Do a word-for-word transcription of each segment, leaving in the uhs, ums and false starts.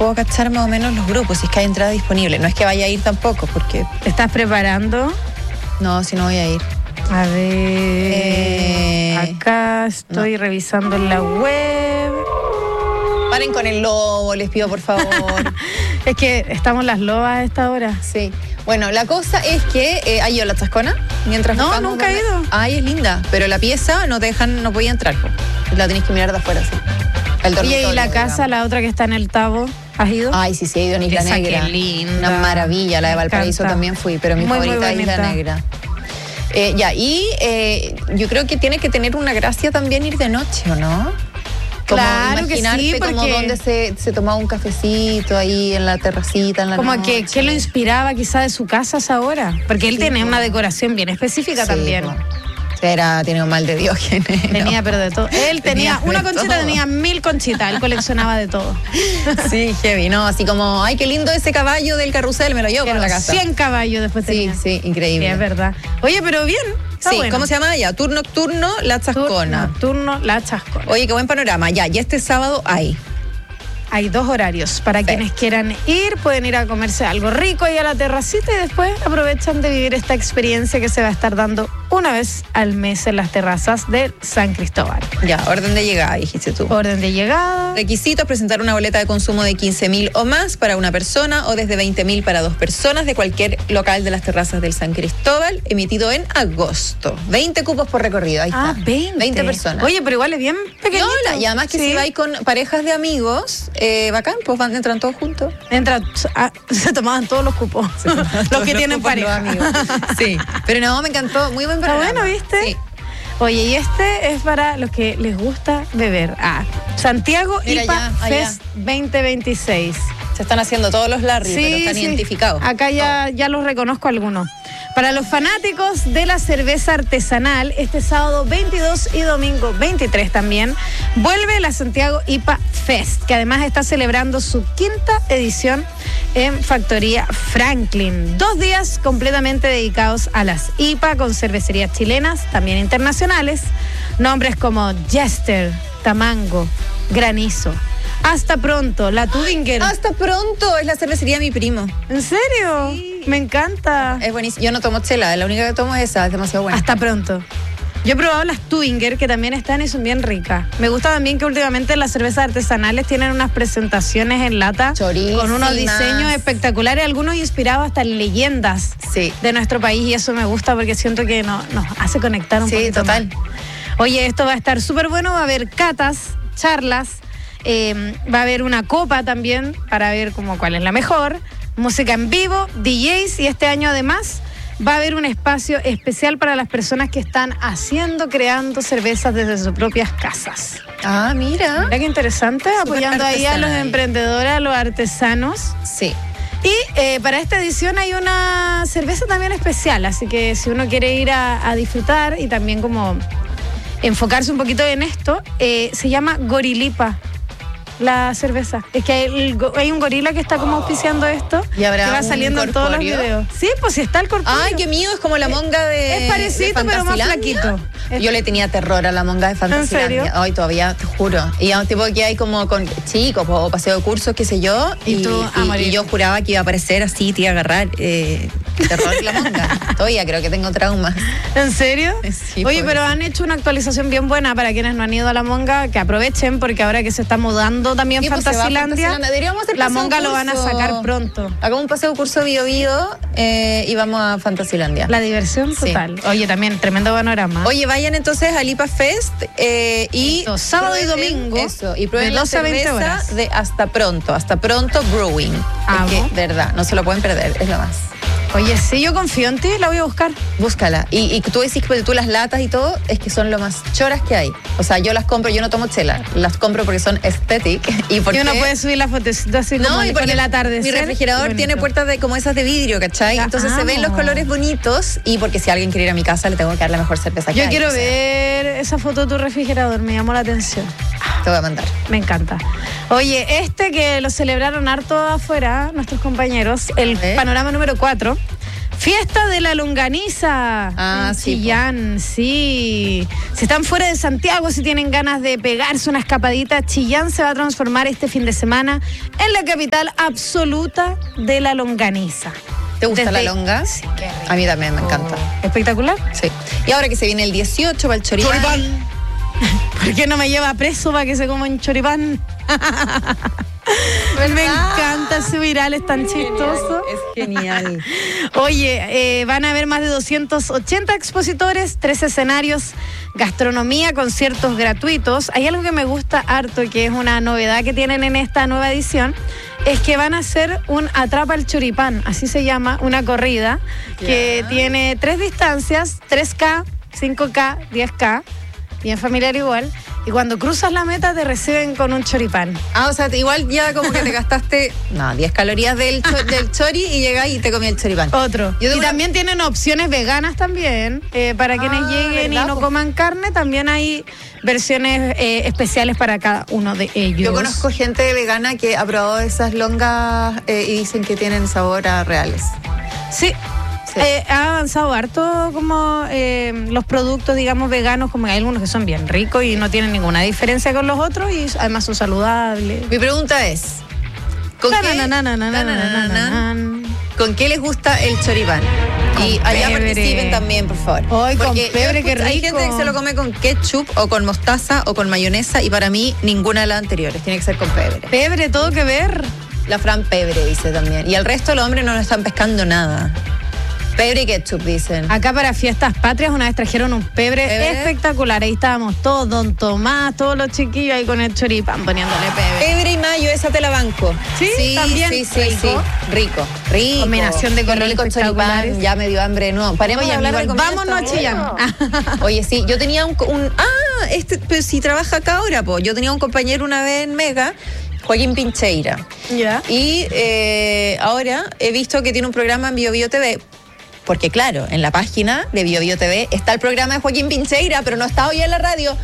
puedo cachar más o menos los grupos, si es que hay entrada disponible. No es que vaya a ir tampoco, porque... ¿Te estás preparando? No, si no voy a ir. A ver... Eh, acá estoy no. revisando en la web. Paren con el lobo, les pido por favor. Es que estamos las lobas a esta hora. Sí. Bueno, la cosa es que eh, ¿hay ido la Chascona? Mientras No, buscamos nunca he dónde- ido. Ay, es linda, pero la pieza no te dejan, no podía entrar. Po. La tenés que mirar de afuera, sí. El Oye, ¿y la dormitorio, casa, digamos. la otra que está en el Tabo? ¿Has ido? Ay, sí, sí, he ido en Isla Esa, Negra. qué linda. Una maravilla, la de Me Valparaíso encanta. también fui, pero mi Muy, muy favorita es Isla bonita. Negra. Eh, ya, y eh, yo creo que tiene que tener una gracia también ir de noche, ¿o no? Como Claro que sí, imaginarte como porque- donde se, se tomaba un cafecito ahí en la terracita, en la Como noche. que, ¿qué lo inspiraba quizá de su casa a esa hora? Porque él Sí, tiene po. una decoración bien específica Sí, también. po. Era, tenía un mal de Diógenes. Tenía, ¿no? pero de todo. Él tenía, Tenía de una conchita, todo. tenía mil conchitas. Él coleccionaba de todo. Sí, heavy, ¿no? Así como, ay, qué lindo ese caballo del carrusel, me lo llevo para la casa. cien caballos después Sí, tenía. sí, increíble. Sí, es verdad. Oye, pero bien. Está Sí, bueno. ¿cómo se llama allá? Turno nocturno, La Chascona. Nocturno, La Chascona. Oye, qué buen panorama. Ya, y este sábado hay. Hay dos horarios. Para Sí. quienes quieran ir, pueden ir a comerse algo rico ahí a la terracita y después aprovechan de vivir esta experiencia que se va a estar dando una vez al mes en las terrazas de San Cristóbal. Ya, orden de llegada, dijiste tú. Orden de llegada. Requisitos: presentar una boleta de consumo de quince mil o más para una persona o desde veinte mil para dos personas de cualquier local de las terrazas del San Cristóbal, emitido en agosto. veinte cupos por recorrido, ahí Ah, está. veinte. veinte personas. Oye, pero igual es bien pequeñito. Piola, y además que Sí. si vais con parejas de amigos, eh, bacán, pues van, entran todos juntos. Entra, ah, se tomaban todos los cupos. los que tienen Cupos, los pareja. amigos. Sí, pero no, me encantó, muy buen Está programa. bueno, ¿viste? Sí. Oye, y este es para los que les gusta beber. Ah, Santiago Mira, I P A ya, allá. Fest veinte veintiséis. Se están haciendo todos los Larry, pero están identificados. Acá ya, ya los reconozco algunos. Para los fanáticos de la cerveza artesanal, este sábado veintidós y domingo veintitrés también, vuelve la Santiago I P A Fest, que además está celebrando su quinta edición en Factoría Franklin. Dos días completamente dedicados a las I P A con cervecerías chilenas, también internacionales. Nombres como Jester, Tamango, Granizo. Hasta pronto, la Tubinger. Hasta pronto, es la cervecería de mi primo. ¿En serio? Sí. Me encanta. Es buenísimo. Yo no tomo chela, la única que tomo es esa, es demasiado buena. Hasta pronto. Yo he probado las Tubinger, que también están y son bien ricas. Me gusta también que últimamente las cervezas artesanales tienen unas presentaciones en lata Chorísimas. con unos diseños espectaculares, algunos inspirados hasta en leyendas Sí. de nuestro país, y eso me gusta porque siento que no, nos hace conectar un Sí, poquito total. más. Oye, esto va a estar súper bueno, va a haber catas, charlas, eh, va a haber una copa también para ver como cuál es la mejor, música en vivo, D Js, y este año además va a haber un espacio especial para las personas que están haciendo, creando cervezas desde sus propias casas. Ah, mira. Mira qué interesante, apoyando ahí a los artesanal. emprendedores, a los artesanos. Sí. Y eh, para esta edición hay una cerveza también especial, así que si uno quiere ir a, a disfrutar y también como enfocarse un poquito en esto, eh, se llama Gorilipa, la cerveza. Es que hay, el go- hay un gorila que está como auspiciando esto, ¿Y habrá que va un saliendo en todos los corpóreo? videos. Sí, pues sí está el corpóreo. Ay, qué mío, es como la monga de. es parecido, de pero más Fantasilandia. flaquito. Es- Yo le tenía terror a la monga de Fantasilandia. serio? Ay, todavía, te juro. Y a un tipo que hay como con chicos o paseo de cursos, qué sé yo. Y Y, tú, a y- morir. y yo juraba que iba a aparecer así, te iba a agarrar. Eh, terror la monga. Todavía creo que tengo trauma. ¿En serio? Sí, Oye, por pero eso. han hecho una actualización bien buena para quienes no han ido a la monga, que aprovechen, porque ahora que se está mudando también Sí, pues, se va a Fantasilandia, Fantasilandia. Deberíamos hacer la paseo monga lo van a curso. sacar pronto. Hagamos un paseo curso Bio Bio eh, y vamos a Fantasilandia. La diversión Sí. total. Oye, también tremendo panorama. Oye, vayan entonces al I P A Fest eh, y Esto, sábado y prueben domingo, eso, y prueben de la doce a veinte cerveza horas. de Hasta Pronto, Hasta Pronto Brewing. Amo. Es que, de verdad, no se lo pueden perder, es lo más. Oye, sí, yo confío en ti, la voy a buscar. Búscala. Y, y tú decís que tú las latas y todo, es que son lo más choras que hay. O sea, yo las compro, yo no tomo chela, las compro porque son aesthetic. Y, porque, Y uno puede subir la fotecita así no, como y con porque el atardecer. mi refrigerador Qué tiene bonito. puertas de como esas de vidrio, ¿cachai? La Entonces se ven los amo. colores bonitos y porque si alguien quiere ir a mi casa le tengo que dar la mejor cerveza que Yo hay, quiero o sea, ver esa foto de tu refrigerador, me llamó la atención. Te voy a mandar. Me encanta. Oye, este que lo celebraron harto afuera, nuestros compañeros, el A ver. panorama número cuatro, Fiesta de la longaniza. Ah, en sí, Chillán, sí. Si están fuera de Santiago, si tienen ganas de pegarse una escapadita, Chillán se va a transformar este fin de semana en la capital absoluta de la longaniza. ¿Te gusta Desde... la longa? Sí, qué rico. A mí también me encanta. Oh. ¿Espectacular? Sí. Y ahora que se viene el dieciocho para el choripán. Choripán. ¿Por qué no me lleva preso para que se coma un choripán? Me encanta ese viral, es tan chistoso. Es genial. Oye, eh, van a haber más de doscientos ochenta expositores, tres escenarios, gastronomía, conciertos gratuitos. Hay algo que me gusta harto, que es una novedad que tienen en esta nueva edición, es que van a hacer un Atrapa el Choripán, así se llama, una corrida que Ya. tiene tres distancias, tres K, cinco K, diez K, bien familiar igual, y cuando cruzas la meta te reciben con un choripán. Ah, o sea, igual ya como que te gastaste, no, diez calorías del, cho- del chori y llegas y te comí el choripán. Otro. Yo Y tengo una- también tienen opciones veganas también, eh, para quienes Ah, lleguen y ¿verdad, no po? coman carne, también hay versiones eh, especiales para cada uno de ellos. Yo conozco gente vegana que ha probado esas longas eh, y dicen que tienen sabor a reales. Sí. Sí. Eh, ha avanzado harto como eh, los productos, digamos, veganos, como hay algunos que son bien ricos y no tienen ninguna diferencia con los otros y además son saludables. Mi pregunta es, ¿con qué, Tananananananananan. ¿con qué les gusta el choripán? Con Y allá pebre. participen también, por favor. Ay, con Porque yo pebre, qué escucho- Hay rico. gente que se lo come con ketchup o con mostaza o con mayonesa y para mí ninguna de las anteriores. Tiene que ser con pebre. Pebre, todo que ver. La Fran pebre dice también. Y el resto de los hombres no nos están pescando nada. Pebre y ketchup dicen. Acá para Fiestas Patrias una vez trajeron un pebre, ¿Pebre? espectacular. Ahí estábamos todos, don Tomás, todos los chiquillos ahí con el choripán poniéndole pebre. Pebre y mayo, esa te la banco. Sí, también. Sí, sí, Rico. sí. Rico, rico. Combinación de Qué colores rico espectaculares. choripán. Ya me dio hambre. No, paremos Oye, de hablar de amigo, comida, vámonos a está Chillán. bueno. Oye, sí, yo tenía un, un ah, este, pero si trabaja acá ahora, pues. Yo tenía un compañero una vez en Mega, Joaquín Pincheira. Ya. Y eh, ahora he visto que tiene un programa en Bio Bio T V. Porque claro, en la página de Bio Bio T V está el programa de Joaquín Pincheira, pero no está hoy en la radio.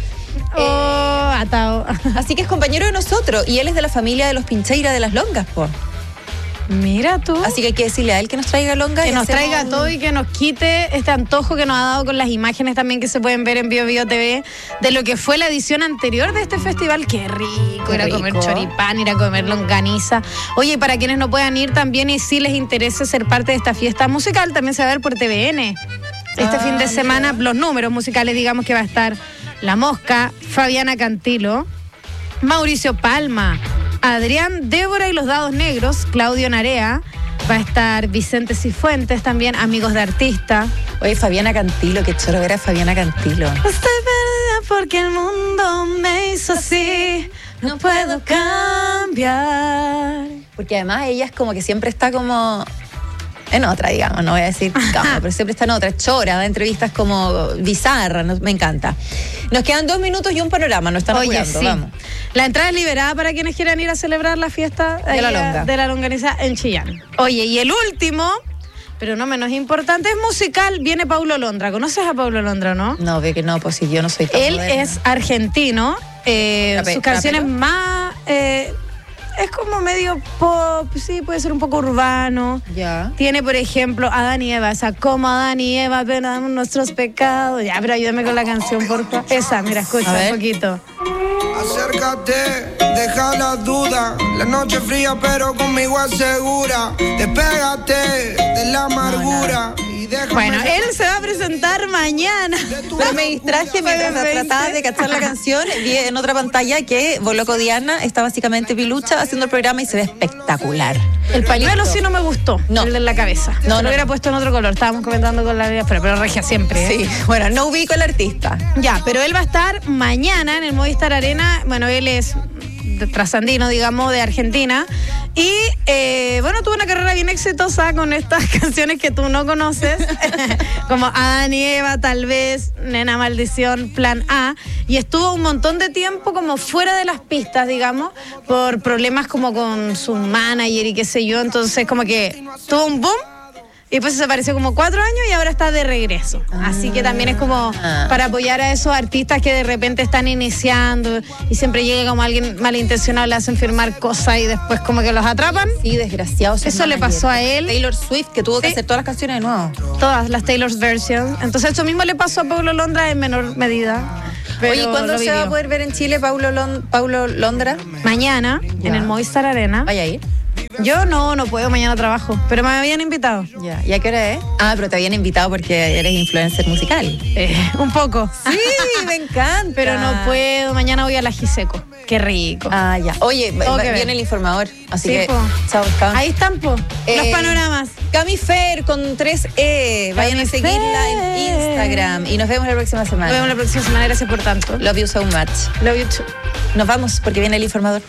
Oh, atado. Así que es compañero de nosotros y él es de la familia de los Pincheira de las longas, po. Mira tú. Así que hay que decirle a él que nos traiga longa. que y nos hacemos traiga un- todo y que nos quite este antojo que nos ha dado con las imágenes también que se pueden ver en Bio Bio T V de lo que fue la edición anterior de este festival. Qué rico, Qué ir a rico. comer choripán, ir a comer longaniza. Oye, y para quienes no puedan ir también y si les interese ser parte de esta fiesta musical, también se va a ver por T V N. Este Ah, fin de semana, los números musicales, digamos que va a estar La Mosca, Fabiana Cantilo, Mauricio Palma, Adrián, Débora y los Dados Negros, Claudio Narea, va a estar Vicente Cifuentes también, amigos de artista. Oye, Fabiana Cantilo, qué choro ver a Fabiana Cantilo. Estoy perdida porque el mundo me hizo así, no puedo cambiar. Porque además ella es como que siempre está como en otra, digamos, no voy a decir cama, pero siempre está en otra, es chora, da entrevistas como bizarras, no- me encanta. Nos quedan dos minutos y un panorama, nos están Oye, apurando, sí. vamos. La entrada es liberada para quienes quieran ir a celebrar la fiesta De la ahí, longa. de la longaniza en Chillán. Oye, y el último, pero no menos importante, es musical, viene Paulo Londra. ¿Conoces a Paulo Londra, no? No, ve que no, pues si yo no soy tan Él moderna. es argentino, eh, Trape- sus canciones trapero. más... eh, es como medio pop, sí, puede ser un poco urbano. Ya. Tiene, por ejemplo, Adán y Eva, esa como Adán y Eva, perdonamos nuestros pecados. Ya, pero ayúdame con la canción, por favor. Esa, mira, escucha A ver. un poquito. Acércate, deja la duda. La noche fría, pero conmigo asegura. Despégate de la amargura. Y déjame Bueno, él se va a presentar mañana. Pero me distraje mientras Me trataba de cachar la canción. Vi en otra pantalla que Boloco Diana está básicamente pilucha haciendo el programa y se ve espectacular. El pañuelo sí no me gustó, No. el de la cabeza. No, No, no, lo hubiera no. puesto en otro color. Estábamos comentando con la pero, pero regia siempre. ¿eh? Sí, bueno, no ubico al artista. Ya, pero él va a estar mañana en el Movistar Arena. Bueno, él es de- trasandino, digamos, de Argentina. Y, eh, bueno, tuvo una carrera bien exitosa con estas canciones que tú no conoces, como Adán y Eva, tal vez, Nena Maldición, Plan A. Y estuvo un montón de tiempo como fuera de las pistas, digamos, por problemas como con su manager y qué sé yo. Entonces, como que tuvo un boom. Y después se desapareció como cuatro años y ahora está de regreso. Ah. Así que también es como para apoyar a esos artistas que de repente están iniciando y siempre llega como alguien malintencionado, le hacen firmar cosas y después como que los atrapan. Sí, desgraciados. Eso le pasó a él. Taylor Swift, que tuvo sí. que hacer todas las canciones de nuevo. Todas las Taylor's versions. Entonces eso mismo le pasó a Paulo Londra en menor medida. Pero Oye, ¿cuándo se va a poder ver en Chile Paulo, Lon- Paulo Londra? Mañana, ya. En el Movistar Arena. ¿Vaya a ir? Yo no, no puedo, mañana trabajo, pero me habían invitado. Ya. ¿Y a qué hora es? Ah, pero te habían invitado porque eres influencer musical. Eh, un poco. Sí, me encanta. Pero no puedo, mañana voy a la Giseco. Qué rico. Ah, ya. Oye, viene el informador, así sí, que... Po. Chao, Cam. Ahí están, po, eh, los panoramas. Cami Fer con tres E. Vayan a seguirla en Instagram. Y nos vemos la próxima semana. Nos vemos la próxima semana, gracias por tanto. Love you so much. Love you too. Nos vamos porque viene el informador.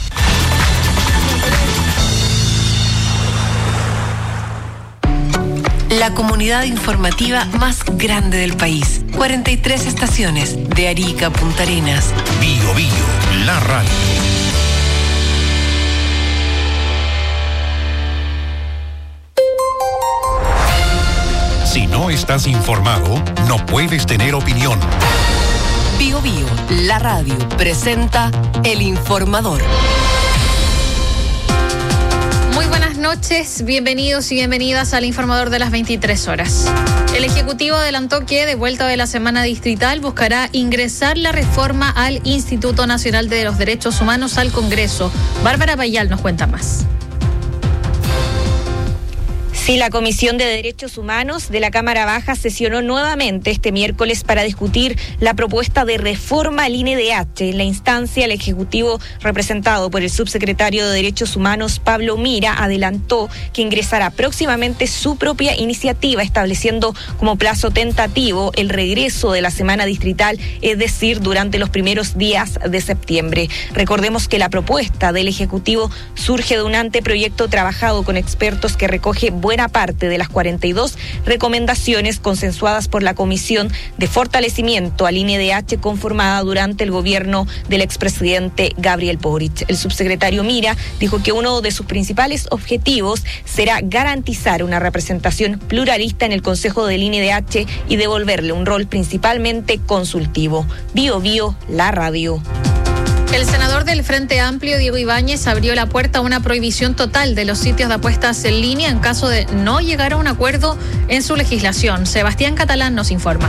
La comunidad informativa más grande del país. cuarenta y tres estaciones de Arica a Punta Arenas. Bio Bio, la radio. Si no estás informado, no puedes tener opinión. Bio Bio, la radio, presenta El Informador. Muy buenas noches, bienvenidos y bienvenidas al Informador de las veintitrés horas. El Ejecutivo adelantó que, de vuelta de la semana distrital, buscará ingresar la reforma al Instituto Nacional de los Derechos Humanos al Congreso. Bárbara Payal nos cuenta más. Sí, la Comisión de Derechos Humanos de la Cámara Baja sesionó nuevamente este miércoles para discutir la propuesta de reforma al I N D H. En la instancia, el Ejecutivo, representado por el subsecretario de Derechos Humanos, Pablo Mira, adelantó que ingresará próximamente su propia iniciativa, estableciendo como plazo tentativo el regreso de la semana distrital, es decir, durante los primeros días de septiembre. Recordemos que la propuesta del Ejecutivo surge de un anteproyecto trabajado con expertos que recoge buena parte de las cuarenta y dos recomendaciones consensuadas por la Comisión de Fortalecimiento al I N D H conformada durante el gobierno del expresidente Gabriel Boric. El subsecretario Mira dijo que uno de sus principales objetivos será garantizar una representación pluralista en el Consejo del I N D H y devolverle un rol principalmente consultivo. Bio Bio, la radio. El senador del Frente Amplio, Diego Ibáñez, abrió la puerta a una prohibición total de los sitios de apuestas en línea en caso de no llegar a un acuerdo en su legislación. Sebastián Catalán nos informa.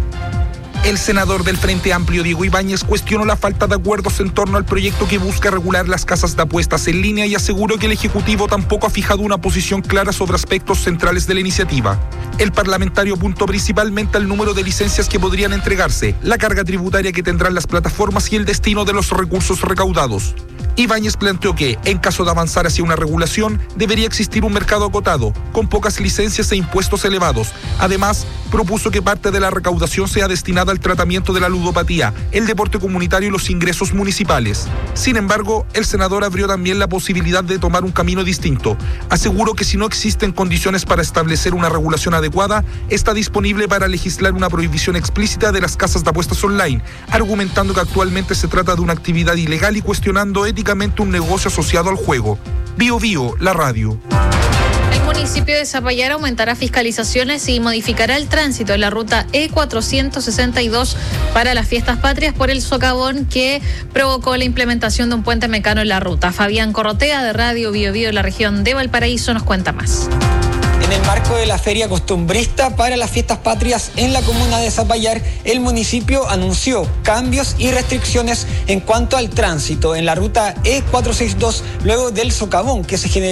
El senador del Frente Amplio, Diego Ibáñez, cuestionó la falta de acuerdos en torno al proyecto que busca regular las casas de apuestas en línea y aseguró que el Ejecutivo tampoco ha fijado una posición clara sobre aspectos centrales de la iniciativa. El parlamentario apuntó principalmente al número de licencias que podrían entregarse, la carga tributaria que tendrán las plataformas y el destino de los recursos recaudados. Ibáñez planteó que, en caso de avanzar hacia una regulación, debería existir un mercado acotado, con pocas licencias e impuestos elevados. Además, propuso que parte de la recaudación sea destinada al tratamiento de la ludopatía, el deporte comunitario y los ingresos municipales. Sin embargo, el senador abrió también la posibilidad de tomar un camino distinto. Aseguró que si no existen condiciones para establecer una regulación adecuada, está disponible para legislar una prohibición explícita de las casas de apuestas online, argumentando que actualmente se trata de una actividad ilegal y cuestionando éticamente un negocio asociado al juego. Bio Bio, la radio. El municipio de Zapallar aumentará fiscalizaciones y modificará el tránsito en la ruta E cuatrocientos sesenta y dos para las fiestas patrias por el socavón que provocó la implementación de un puente mecano en la ruta. Fabián Corrotea, de Radio Bio Bio de la región de Valparaíso, nos cuenta más. En el marco de la feria costumbrista para las fiestas patrias en la comuna de Zapallar, el municipio anunció cambios y restricciones en cuanto al tránsito en la ruta E cuatrocientos sesenta y dos luego del socavón que se generó